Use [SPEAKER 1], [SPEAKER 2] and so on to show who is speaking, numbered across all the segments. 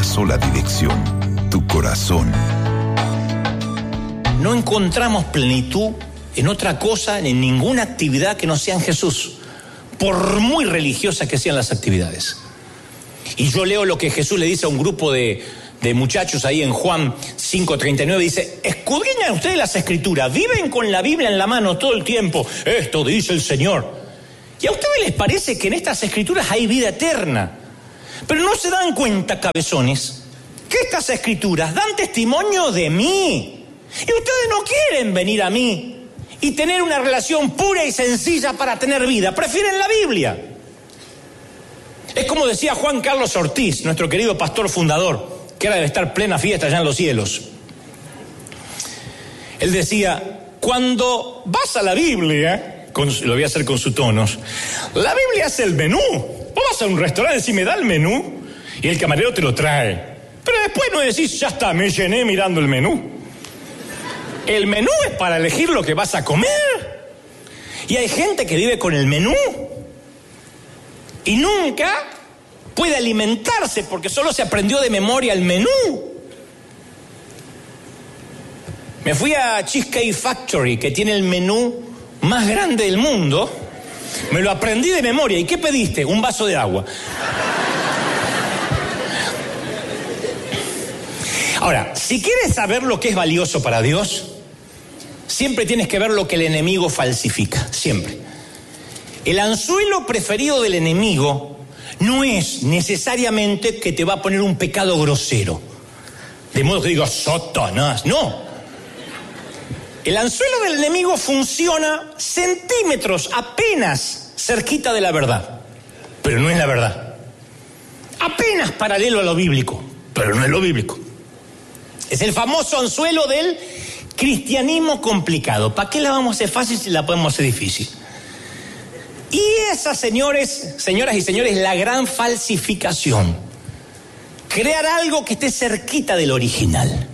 [SPEAKER 1] sola dirección, tu corazón.
[SPEAKER 2] No encontramos plenitud en otra cosa, en ninguna actividad que no sea en Jesús, por muy religiosas que sean las actividades. Y yo leo lo que Jesús le dice a un grupo de muchachos ahí en Juan 5:39, dice: escudriñan ustedes las Escrituras, viven con la Biblia en la mano todo el tiempo, esto dice el Señor. Y a ustedes les parece que en estas Escrituras hay vida eterna, pero no se dan cuenta, cabezones, que estas Escrituras dan testimonio de mí. Y ustedes no quieren venir a mí y tener una relación pura y sencilla para tener vida, prefieren la Biblia. Es como decía Juan Carlos Ortiz, nuestro querido pastor fundador, que ahora debe estar plena fiesta allá en los cielos. Él decía: cuando vas a la Biblia, lo voy a hacer con sus tonos, la Biblia es el menú. Vos vas a un restaurante y decís: me da el menú, y el camarero te lo trae. Pero después no decís: ya está, me llené mirando el menú. El menú es para elegir lo que vas a comer. Y hay gente que vive con el menú y nunca puede alimentarse porque solo se aprendió de memoria el menú. Me fui a Cheesecake Factory, que tiene el menú más grande del mundo. Me lo aprendí de memoria. ¿Y qué pediste? Un vaso de agua. Ahora, si quieres saber lo que es valioso para Dios, siempre tienes que ver lo que el enemigo falsifica, siempre. El anzuelo preferido del enemigo no es necesariamente que te va a poner un pecado grosero, de modo que digas: Satanás, no. El anzuelo del enemigo funciona centímetros apenas cerquita de la verdad, pero no es la verdad. Apenas paralelo a lo bíblico, pero no es lo bíblico. Es el famoso anzuelo del cristianismo complicado. ¿Para qué la vamos a hacer fácil si la podemos hacer difícil? Y esa, señoras y señores, la gran falsificación. Crear algo que esté cerquita del original.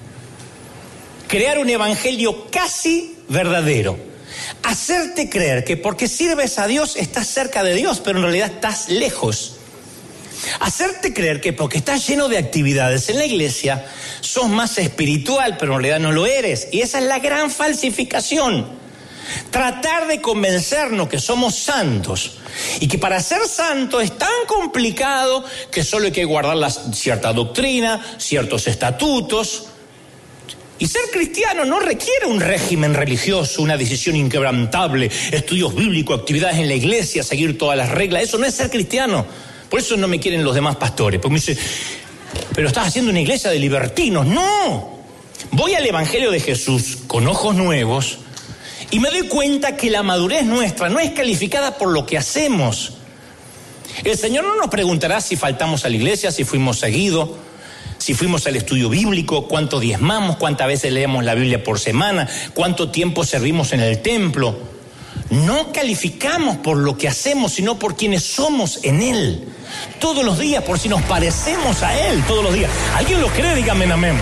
[SPEAKER 2] Crear un evangelio casi verdadero. Hacerte creer que porque sirves a Dios estás cerca de Dios, pero en realidad estás lejos. Hacerte creer que porque estás lleno de actividades en la iglesia sos más espiritual, pero en realidad no lo eres. Y esa es la gran falsificación. Tratar de convencernos que somos santos y que para ser santo es tan complicado que solo hay que guardar cierta doctrina, ciertos estatutos. Y ser cristiano no requiere un régimen religioso, una decisión inquebrantable, estudios bíblicos, actividades en la iglesia, seguir todas las reglas. Eso no es ser cristiano. Por eso no me quieren los demás pastores, porque me dicen: pero estás haciendo una iglesia de libertinos. No, voy al Evangelio de Jesús con ojos nuevos y me doy cuenta que la madurez nuestra no es calificada por lo que hacemos. El Señor no nos preguntará si faltamos a la iglesia, si fuimos seguidos, si fuimos al estudio bíblico, cuánto diezmamos, cuántas veces leemos la Biblia por semana, cuánto tiempo servimos en el templo. No calificamos por lo que hacemos, sino por quienes somos en Él. Todos los días, por si nos parecemos a Él, todos los días. ¿Alguien lo cree? Dígame amén.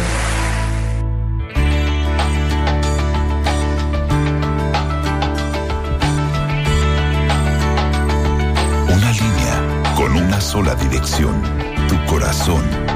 [SPEAKER 1] Una línea con una sola dirección, tu corazón.